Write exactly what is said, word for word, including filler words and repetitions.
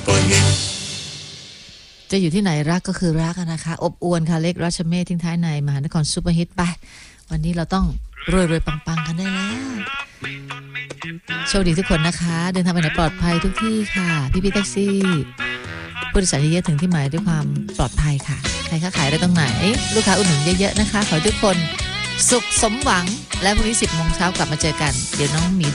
จะอยู่ที่ไหนรักก็คือรักนะคะอบอวลค่ะเล็กรัชเมธทิ้งท้ายในมหานครซูเปอร์ฮิตไปวันนี้เราต้องรวยรวยปังๆกันได้แล้วโชคดีทุกคนนะคะเดินทางไปไหนปลอดภัยทุกที่ค่ะพี่พี่แท็กซี่ผู้โดยสารเยอะๆถึงที่หมายด้วยความปลอดภัยค่ะใครค้าขายได้ตรงไหนลูกค้าอุดหนุนเยอะๆนะคะขอให้ทุกคนสุขสมหวังและพรุ่งนี้สิบโมงเช้ากลับมาเจอกันเดี๋ยวน้องหมี